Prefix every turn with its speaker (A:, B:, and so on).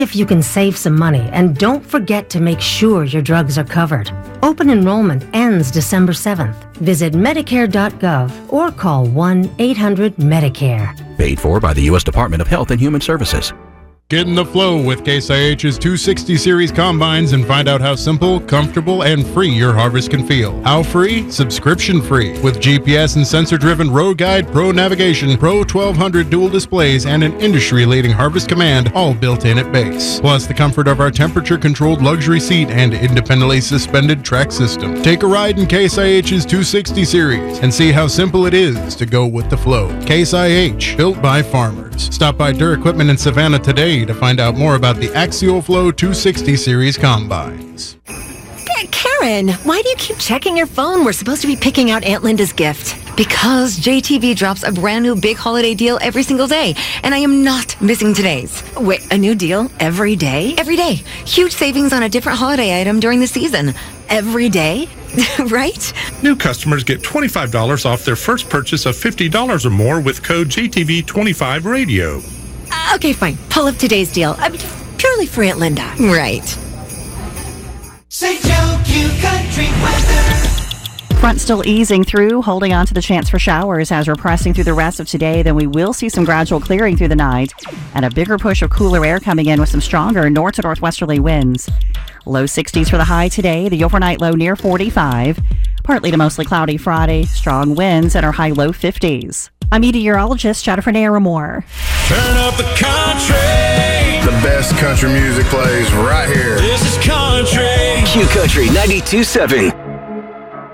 A: if you can save some money, and don't forget to make sure your drugs are covered. Open enrollment ends December 7th. Visit Medicare.gov or call 1-800-MEDICARE.
B: Paid for by the U.S. Department of Health and Human Services.
C: Get in the flow with Case IH's 260 Series Combines and find out how simple, comfortable, and free your harvest can feel. How free? Subscription free. With GPS and sensor-driven Road Guide, Pro Navigation, Pro 1200 dual displays, and an industry-leading Harvest Command, all built in at base. Plus the comfort of our temperature-controlled luxury seat and independently suspended track system. Take a ride in Case IH's 260 Series and see how simple it is to go with the flow. Case IH, built by farmers. Stop by Durr Equipment in Savannah today to find out more about the Axial Flow 260 Series Combines.
D: Karen, why do you keep checking your phone? We're supposed to be picking out Aunt Linda's gift. Because JTV drops a brand new big holiday deal every single day, and I am not missing today's. Wait, a new deal every day? Every day. Huge savings on a different holiday item during the season. Every day? Right?
E: New customers get $25 off their first purchase of $50 or more with code JTV25Radio.
D: Okay, fine. Pull up today's deal. Purely for Aunt Linda. Right.
F: St. Joe Q Country weather.
G: Front still easing through, holding on to the chance for showers as we're pressing through the rest of today. Then we will see some gradual clearing through the night and a bigger push of cooler air coming in with some stronger north to northwesterly winds. Low 60s for the high today, the overnight low near 45. Partly to mostly cloudy Friday, strong winds at our high low 50s. I'm meteorologist Jennifer Naramore.
H: Turn up the country.
I: The best country music plays right here.
H: This is country.
B: Q Country 92.7.